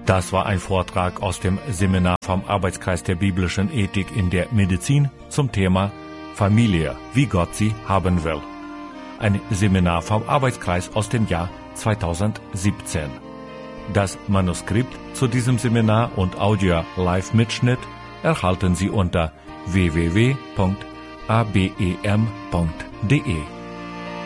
Das war ein Vortrag aus dem Seminar vom Arbeitskreis der biblischen Ethik in der Medizin zum Thema Familie, wie Gott sie haben will. Ein Seminar vom Arbeitskreis aus dem Jahr 2017. Das Manuskript zu diesem Seminar und Audio-Live-Mitschnitt erhalten Sie unter www.abem.de.